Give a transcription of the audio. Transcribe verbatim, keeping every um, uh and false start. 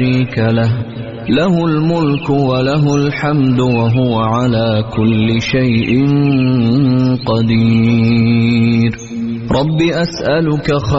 شريك له له الملك وله الحمد وهو على كل شيء قدير. رب أسألك